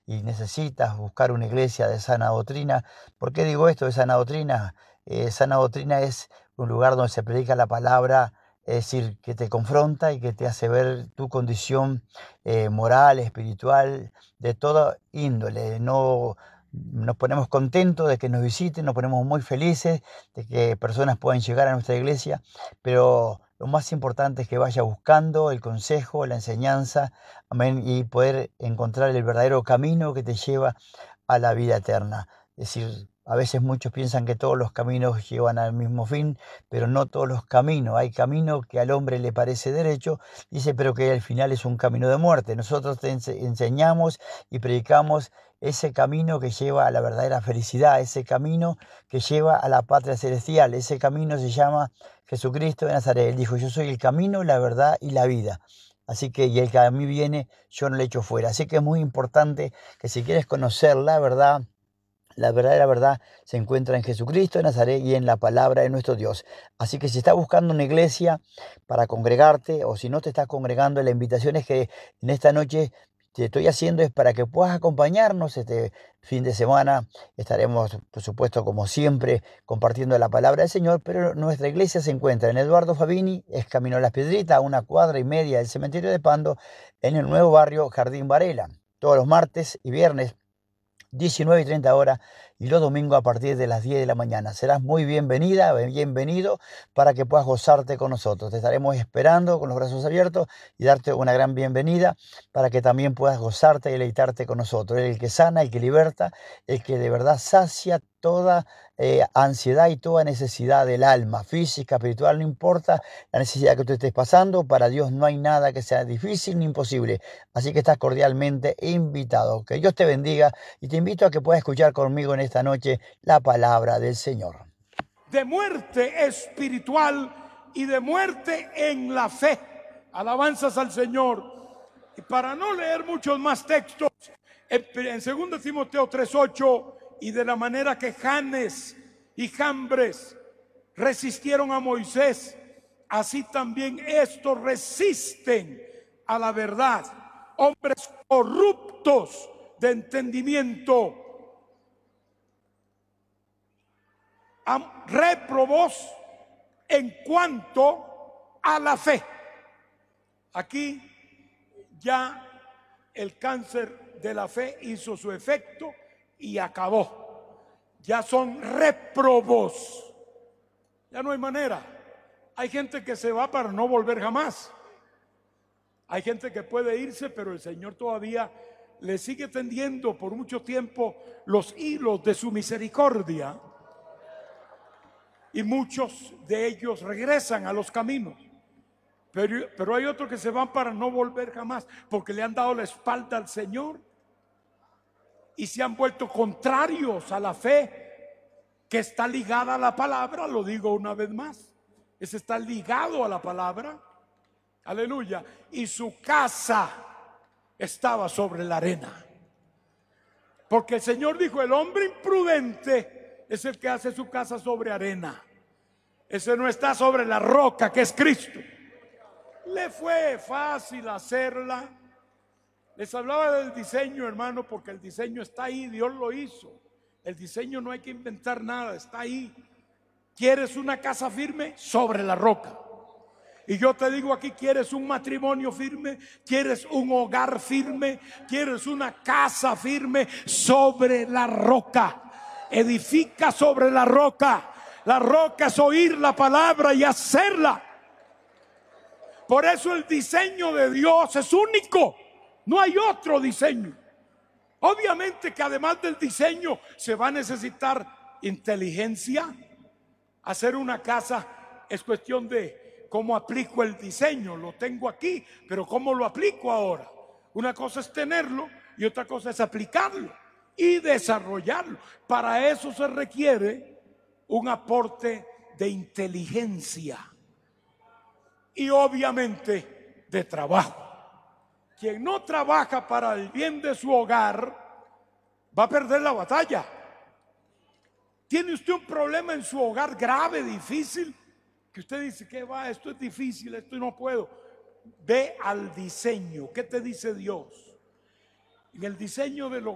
y necesitas buscar una iglesia de sana doctrina. ¿Por qué digo esto de sana doctrina? Sana doctrina es un lugar donde se predica la palabra, es decir, que te confronta y que te hace ver tu condición moral, espiritual, de toda índole. No nos ponemos contentos de que nos visiten, nos ponemos muy felices de que personas puedan llegar a nuestra iglesia, pero lo más importante es que vaya buscando el consejo, la enseñanza, amén, y poder encontrar el verdadero camino que te lleva a la vida eterna. Es decir, a veces muchos piensan que todos los caminos llevan al mismo fin, pero no todos los caminos. Hay camino que al hombre le parece derecho, dice, pero que al final es un camino de muerte. Nosotros te enseñamos y predicamos ese camino que lleva a la verdadera felicidad, ese camino que lleva a la patria celestial. Ese camino se llama Jesucristo de Nazaret. Él dijo, yo soy el camino, la verdad y la vida. Así que, y el que a mí viene, yo no le echo fuera. Así que es muy importante que si quieres conocer la verdadera verdad se encuentra en Jesucristo de Nazaret y en la palabra de nuestro Dios. Así que si estás buscando una iglesia para congregarte, o si no te estás congregando, la invitación es que en esta noche te estoy haciendo es para que puedas acompañarnos este fin de semana. Estaremos, por supuesto, como siempre, compartiendo la palabra del Señor, pero nuestra iglesia se encuentra en Eduardo Fabini, es Camino a las Piedritas, a 1,5 cuadras del cementerio de Pando, en el nuevo barrio Jardín Varela, todos los martes y viernes 19:30 y los domingos a partir de las 10 de la mañana. Serás muy bienvenida, bienvenido para que puedas gozarte con nosotros. Te estaremos esperando con los brazos abiertos y darte una gran bienvenida para que también puedas gozarte y deleitarte con nosotros. El que sana, el que liberta, el que de verdad sacia toda ansiedad y toda necesidad del alma, física, espiritual, no importa la necesidad que tú estés pasando. Para Dios no hay nada que sea difícil ni imposible. Así que estás cordialmente invitado. Que Dios te bendiga y te invito a que puedas escuchar conmigo en esta noche la palabra del Señor. De muerte espiritual y de muerte en la fe. Alabanzas al Señor. Y para no leer muchos más textos, en 2 Timoteo 3:8, y de la manera que Janes y Jambres resistieron a Moisés, así también estos resisten a la verdad. Hombres corruptos de entendimiento, réprobos en cuanto a la fe. Aquí ya el cáncer de la fe hizo su efecto y acabó. Ya son réprobos. Ya no hay manera. Hay gente que se va para no volver jamás. Hay gente que puede irse, pero el Señor todavía le sigue tendiendo por mucho tiempo los hilos de su misericordia. Y muchos de ellos regresan a los caminos. Pero hay otros que se van para no volver jamás, porque le han dado la espalda al Señor y se han vuelto contrarios a la fe que está ligada a la palabra. Lo digo una vez más, ese está ligado a la palabra. Aleluya. Y su casa estaba sobre la arena, porque el Señor dijo, el hombre imprudente es el que hace su casa sobre arena. Ese no está sobre la roca que es Cristo. Le fue fácil hacerla. Les hablaba del diseño, hermano, porque el diseño está ahí, Dios lo hizo. El diseño no hay que inventar nada, está ahí. ¿Quieres una casa firme? Sobre la roca. Y yo te digo aquí, ¿quieres un matrimonio firme? ¿Quieres un hogar firme? ¿Quieres una casa firme? Sobre la roca. Edifica sobre la roca. La roca es oír la palabra y hacerla. Por eso el diseño de Dios es único. No hay otro diseño. Obviamente que además del diseño se va a necesitar inteligencia. Hacer una casa es cuestión de cómo aplico el diseño. Lo tengo aquí, pero ¿cómo lo aplico ahora? Una cosa es tenerlo y otra cosa es aplicarlo y desarrollarlo. Para eso se requiere un aporte de inteligencia y obviamente de trabajo. Quien no trabaja para el bien de su hogar va a perder la batalla. ¿Tiene usted un problema en su hogar grave, difícil? Que usted dice, ¿qué va? Esto es difícil, esto no puedo. Ve al diseño. ¿Qué te dice Dios? En el diseño del hogar